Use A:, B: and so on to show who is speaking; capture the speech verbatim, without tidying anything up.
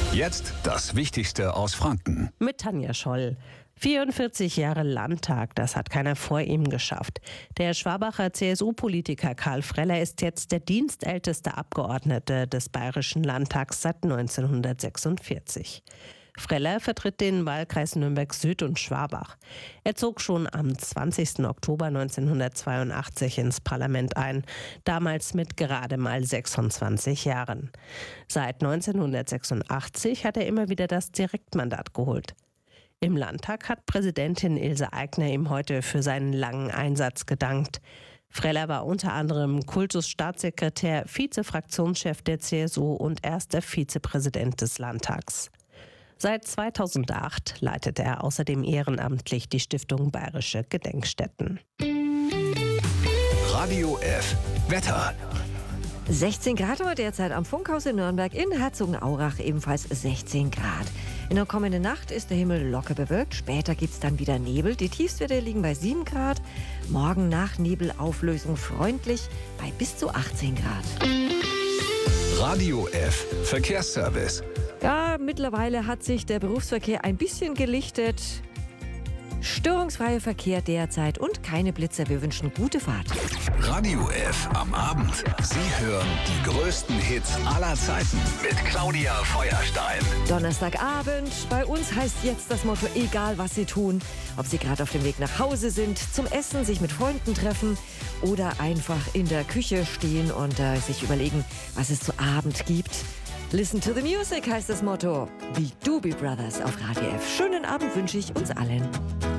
A: Jetzt das Wichtigste aus Franken.
B: Mit Tanja Scholl. vierundvierzig Jahre Landtag, das hat keiner vor ihm geschafft. Der Schwabacher C S U-Politiker Karl Freller ist jetzt der dienstälteste Abgeordnete des Bayerischen Landtags seit neunzehnhundertsechsundvierzig. Freller vertritt den Wahlkreis Nürnberg Süd und Schwabach. Er zog schon am zwanzigsten Oktober neunzehnhundertzweiundachtzig ins Parlament ein, damals mit gerade mal sechsundzwanzig Jahren. Seit neunzehnhundertsechsundachtzig hat er immer wieder das Direktmandat geholt. Im Landtag hat Präsidentin Ilse Aigner ihm heute für seinen langen Einsatz gedankt. Freller war unter anderem Kultusstaatssekretär, Vize-Fraktionschef der C S U und erster Vizepräsident des Landtags. Seit zweitausendacht leitet er außerdem ehrenamtlich die Stiftung Bayerische Gedenkstätten.
A: Radio F. Wetter.
C: sechzehn Grad haben wir derzeit am Funkhaus in Nürnberg, in Herzogenaurach ebenfalls sechzehn Grad. In der kommenden Nacht ist der Himmel locker bewölkt, später gibt es dann wieder Nebel. Die Tiefstwerte liegen bei sieben Grad, morgen nach Nebelauflösung freundlich bei bis zu achtzehn Grad.
A: Radio F. Verkehrsservice.
C: Ja, mittlerweile hat sich der Berufsverkehr ein bisschen gelichtet. Störungsfreier Verkehr derzeit und keine Blitzer. Wir wünschen gute Fahrt.
A: Radio F am Abend. Sie hören die größten Hits aller Zeiten mit Claudia Feuerstein.
C: Donnerstagabend. Bei uns heißt jetzt das Motto, egal was Sie tun. Ob Sie gerade auf dem Weg nach Hause sind, zum Essen, sich mit Freunden treffen oder einfach in der Küche stehen und äh, sich überlegen, was es zu Abend gibt. Listen to the music heißt das Motto. Die Doobie Brothers auf Radio F. Schönen Abend wünsche ich uns allen.